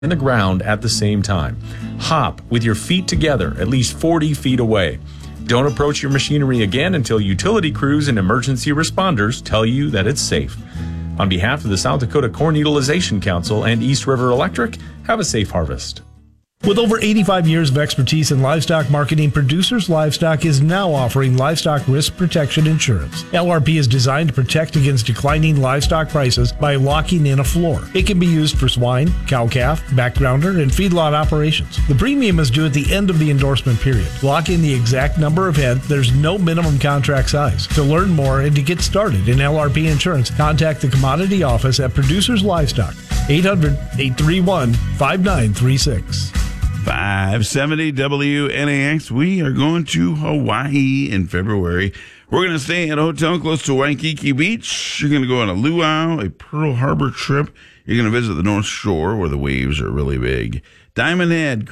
in the ground at the same time. Hop with your feet together at least 40 feet away. Don't approach your machinery again until utility crews and emergency responders tell you that it's safe. On behalf of the South Dakota Corn Utilization Council and East River Electric, have a safe harvest. With over 85 years of expertise in livestock marketing, Producers Livestock is now offering livestock risk protection insurance. LRP is designed to protect against declining livestock prices by locking in a floor. It can be used for swine, cow-calf, backgrounder, and feedlot operations. The premium is due at the end of the endorsement period. Lock in the exact number of head. There's no minimum contract size. To learn more and to get started in LRP insurance, contact the Commodity Office at Producers Livestock, 800-831-5936. 570 WNAX. We are going to Hawaii in February. We're going to stay at a hotel close to Waikiki Beach. You're going to go on a luau, a Pearl Harbor trip. You're going to visit the North Shore where the waves are really big. Diamond Head